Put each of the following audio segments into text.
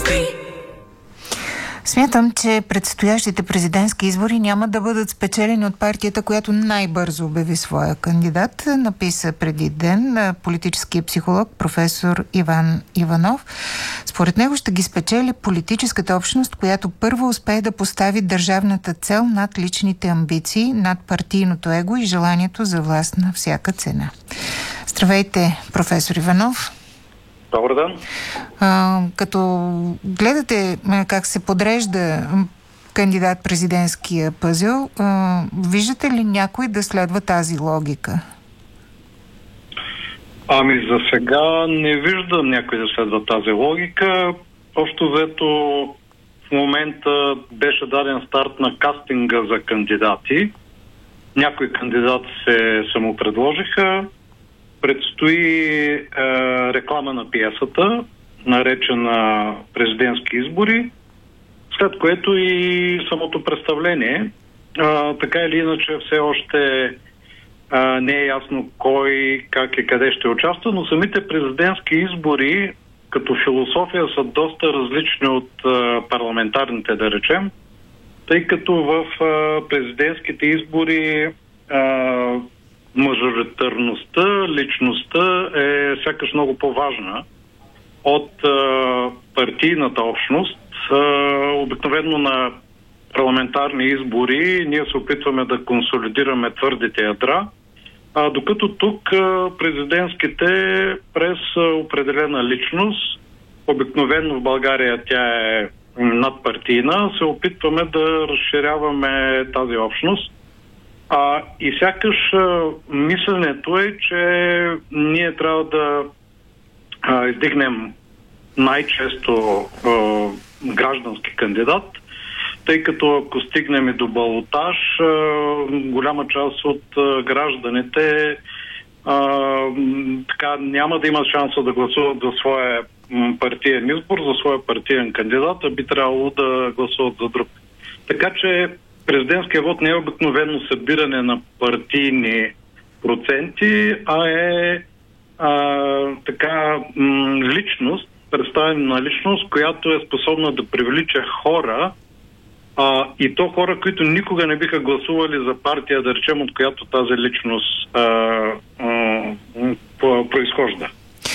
Смятам, че предстоящите президентски избори няма да бъдат спечелени от партията, която най-бързо обяви своя кандидат, написа преди ден политическия психолог професор Иван Иванов. Според него ще ги спечели политическата общност, която първо успее да постави държавната цел над личните амбиции, над партийното его и желанието за власт на всяка цена. Здравейте, професор Иванов. Добър ден. Като гледате как се подрежда кандидат президентския пъзел, виждате ли някой да следва тази логика? За сега не виждам някой да следва тази логика. Общо взето в момента беше даден старт на кастинга за кандидати. Някои кандидати се самопредложиха. Предстои реклама на пиесата, наречена президентски избори, след което и самото представление. Така или иначе все още не е ясно кой, как и къде ще участва, но самите президентски избори като философия са доста различни от парламентарните, да речем, тъй като в президентските избори мажоритарността, личността е сякаш много по-важна от партийната общност. Обикновено на парламентарни избори ние се опитваме да консолидираме твърдите ядра, докато тук президентските през определена личност, обикновено в България тя е надпартийна, се опитваме да разширяваме тази общност. И сякаш мисленето е, че ние трябва да издигнем най-често граждански кандидат, тъй като ако стигнем и до балотаж, голяма част от гражданите така няма да имат шанса да гласуват за своя партиен избор, за своя партиен кандидат, а би трябвало да гласуват за друг. Така че президентския вод не е обикновено събиране на партийни проценти, а е личност, представяне на личност, която е способна да привлича хора, и то хора, които никога не биха гласували за партия, да речем, от която тази личност произхожда.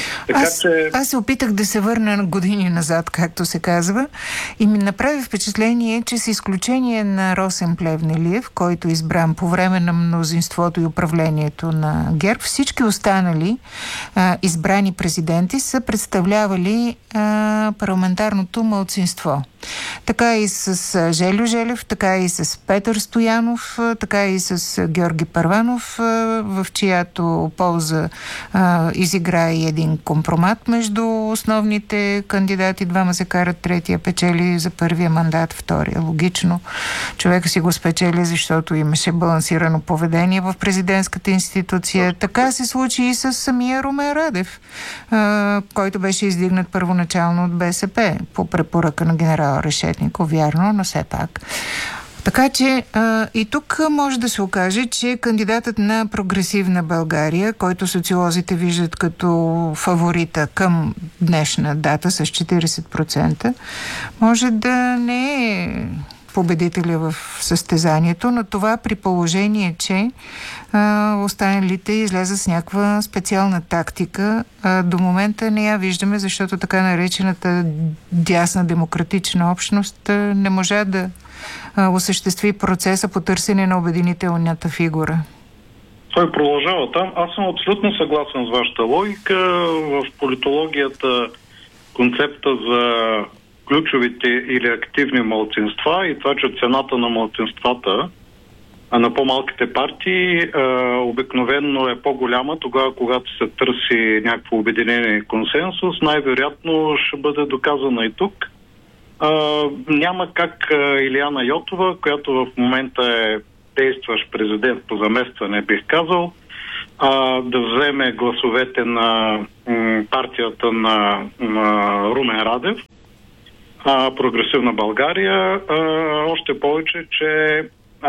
Аз се опитах да се върна на години назад, както се казва, и ми направи впечатление, че с изключение на Росен Плевнелиев, който е избран по време на мнозинството и управлението на ГЕРБ, всички останали избрани президенти са представлявали парламентарното малцинство. Така и с Жельо Желев, така и с Петър Стоянов, така и с Георги Първанов, в чиято полза изигра и един компромат между основните кандидати. Двама се карат, третия печели за първия мандат, втория. Логично. Човека си го спечели, защото имаше балансирано поведение в президентската институция. Така се случи и с самия Румен Радев, който беше издигнат първоначално от БСП по препоръка на генерал Решетников, вярно, но все пак. Така че и тук може да се окаже, че кандидатът на Прогресивна България, който социолозите виждат като фаворита към днешна дата с 40%, може да не е победителя в състезанието, но това при положение, че останалите излязат с някаква специална тактика. До момента не я виждаме, защото така наречената дясна демократична общност не можа да осъществи процеса по търсене на обединителната фигура. Той продължава там. Аз съм абсолютно съгласен с вашата логика. В политологията концепта за ключовите или активни малцинства и това, че цената на малцинствата на по-малките партии обикновено е по-голяма тогава, когато се търси някакво обединение и консенсус. Най-вероятно ще бъде доказана и тук. Няма как Илияна Йотова, която в момента е действащ президент по заместване, бих казал, да вземе гласовете на партията на Румен Радев, Прогресивна България, още повече, че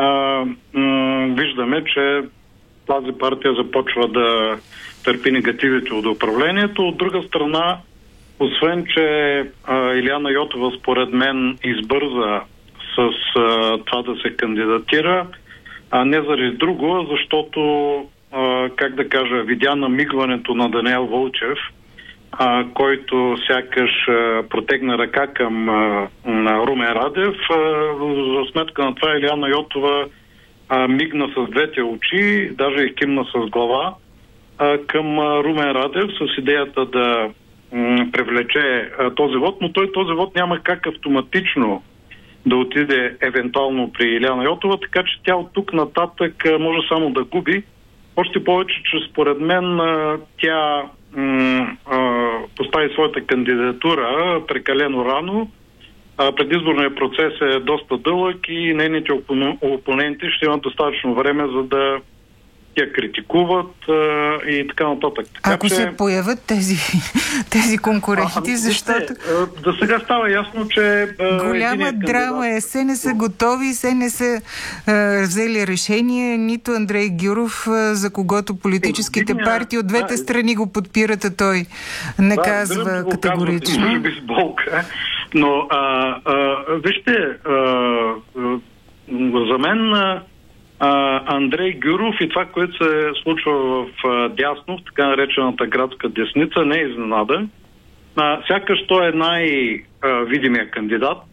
виждаме, че тази партия започва да търпи негативите от управлението. От друга страна, освен че Илияна Йотова според мен избърза с това да се кандидатира, не заради друго, защото как да кажа, видя намигването на Даниел Вълчев, който сякаш протегна ръка към Румен Радев. За сметка на това Илияна Йотова мигна с двете очи, даже и кимна с глава към Румен Радев с идеята да привлече този вод, но този вод няма как автоматично да отиде евентуално при Илияна Йотова, така че тя от тук нататък може само да губи. Още повече, че според мен тя постави своята кандидатура прекалено рано. Предизборният процес е доста дълъг и нейните опоненти ще имат достатъчно време, за да я критикуват и така нататък. Ако се появят тези конкуренти, защото... Да сега става ясно, че... Голяма драма е. Все не са готови, все не са взели решение. Нито Андрей Гюров, за когото политическите партии от двете страни го подпират, а той не казва категорично. Може би с болка. Но вижте, за мен Андрей Гюров и това, което се случва в дясно, в така наречената градска десница, не е изненада. Сякаш той е най-видимия кандидат.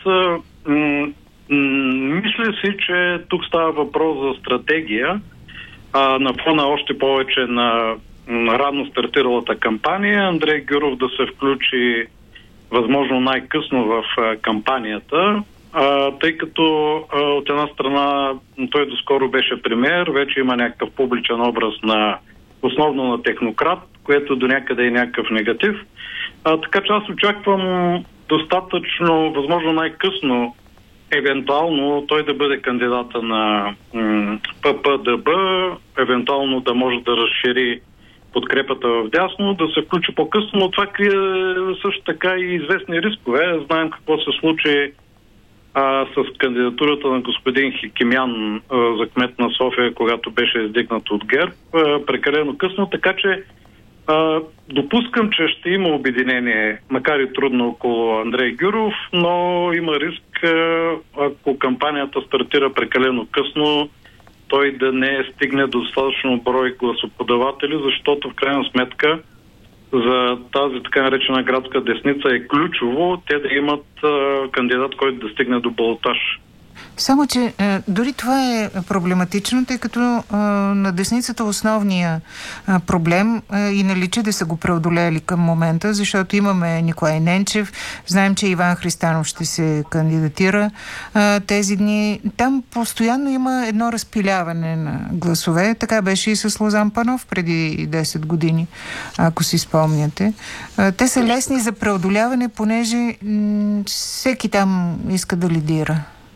Мисля си, че тук става въпрос за стратегия на фона още повече на рано стартиралата кампания. Андрей Гюров да се включи възможно най-късно в кампанията, тъй като от една страна той доскоро беше премиер, вече има някакъв публичен образ основно на технократ, което до някъде е някакъв негатив. Така че аз очаквам достатъчно, възможно най-късно, евентуално той да бъде кандидата на ППДБ, евентуално да може да разшири подкрепата в дясно, да се включи по-късно, но това крие също така и известни рискове. Знаем какво се случи с кандидатурата на господин Хикимян за кмет на София, когато беше издигнат от ГЕРБ, прекалено късно, така че допускам, че ще има обединение, макар и трудно, около Андрей Гюров, но има риск, ако кампанията стартира прекалено късно, той да не стигне достатъчно брой гласоподаватели, защото в крайна сметка за тази така наречена градска десница е ключово те да имат кандидат, който да стигне до балотаж. Само, че дори това е проблематично, тъй като на десницата основния проблем и наличи да са го преодолели към момента, защото имаме Николай Ненчев, знаем, че Иван Христанов ще се кандидатира тези дни. Там постоянно има едно разпиляване на гласове. Така беше и с Лозан Панов преди 10 години, ако си спомняте. Те са лесни за преодоляване, понеже всеки там иска да лидира.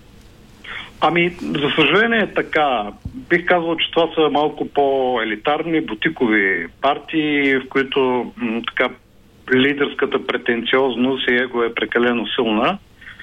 За съжаление е така. Бих казал, че това са малко по-елитарни, бутикови партии, в които така лидерската претенциозност и его е прекалено силна.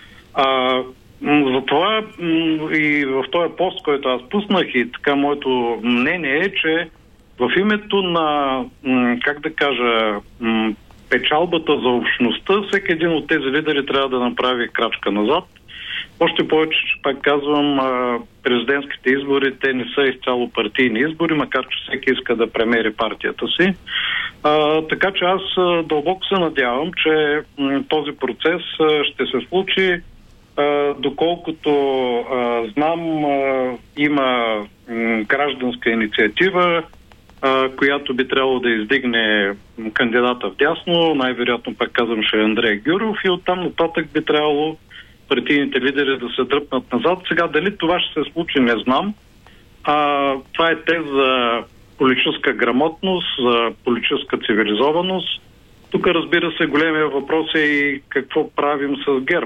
Затова и в този пост, който аз пуснах, и така моето мнение е, че в името на, как да кажа, печалбата за общността, всеки един от тези лидери трябва да направи крачка назад. Още повече, че пак казвам, президентските избори, те не са изцяло партийни избори, макар че всеки иска да премери партията си. Така че аз дълбоко се надявам, че този процес ще се случи. Доколкото знам, има гражданска инициатива, която би трябвало да издигне кандидата в дясно. Най-вероятно, пак казвам, ще е Андрей Гюров и оттам нататък би трябвало партийните лидери да се дръпнат назад. Сега дали това ще се случи, не знам. Това е тез за политическа грамотност, за политическа цивилизованост. Тук, разбира се, големия въпрос е и какво правим с ГЕРБ.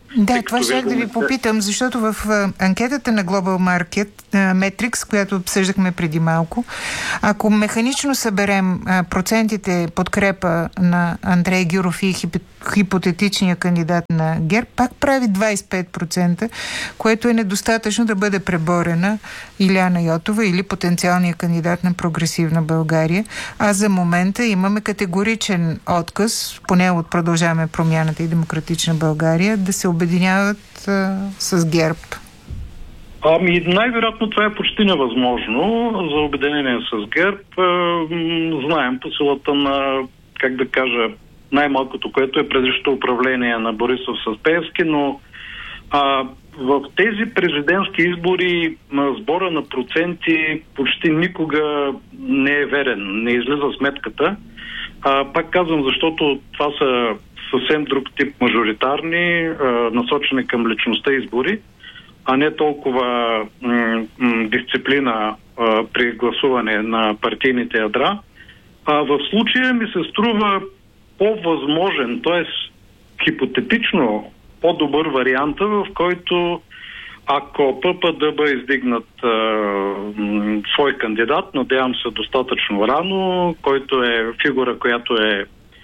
Да, това ще да ви попитам, защото в анкетата на Global Market Metrics, която обсъждахме преди малко, ако механично съберем процентите подкрепа на Андрей Гюров и хипотетичния кандидат на ГЕРБ, пак прави 25%, което е недостатъчно да бъде преборена Илияна Йотова или потенциалния кандидат на Прогресивна България. А за момента имаме категоричен отказ, поне от Продължаваме промяната и Демократична България, да се обединяват с ГЕРБ. Най-вероятно това е почти невъзможно за обединение с ГЕРБ. Знаем по силата на, как да кажа, най-малкото, което е предишното управление на Борисов с Пеевски, но в тези президентски избори сбора на проценти почти никога не е верен, не излиза сметката. Пак казвам, защото това са съвсем друг тип мажоритарни, насочени към личността избори, а не толкова дисциплина при гласуване на партийните ядра. В случая ми се струва по-възможен, т.е. хипотетично по-добър варианта, в който ако ППДБ издигнат свой кандидат, надявам се достатъчно рано, който е фигура, която е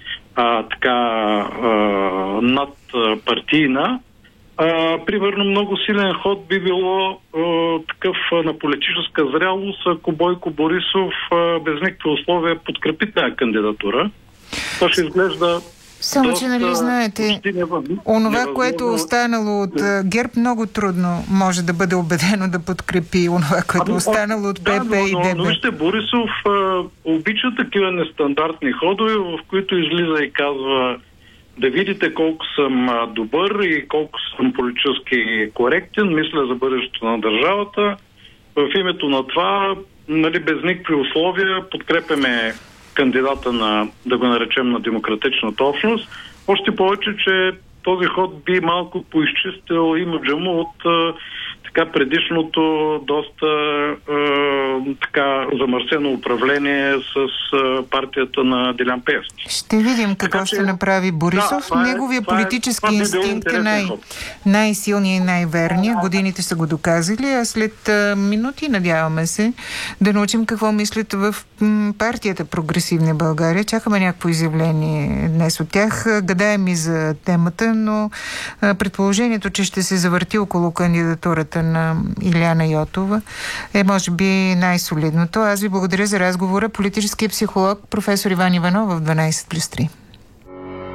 надпартийна, примерно много силен ход би било такъв на политическа зрялост, ако Бойко Борисов без никакви условия подкрепи тази кандидатура. Това ще изглежда само, че нали знаете, онова, което е останало от ГЕРБ, много трудно може да бъде убедено да подкрепи онова, което е останало от ПП и ДБ. Но вижте, Борисов обича такива нестандартни ходове, в които излиза и казва: да видите колко съм добър и колко съм политически коректен, мисля за бъдещето на държавата. В името на това, нали, без никакви условия подкрепяме кандидата на, да го наречем, на демократичната общност. Още повече, че този ход би малко поизчистил имиджа му от предишното доста замърсено управление с партията на Делян Пеевски. Ще видим какво ще направи Борисов. Неговия политически инстинкт е най-силният и най-верният. Годините са го доказали, а след минути, надяваме се, да научим какво мислят в партията Прогресивна България. Чакаме някакво изявление днес от тях. Гадаем и за темата, но предположението, че ще се завърти около кандидатурата на Илияна Йотова е, може би, най-солидното. Аз ви благодаря за разговора. Политически психолог професор Иван Иванов в 12+3.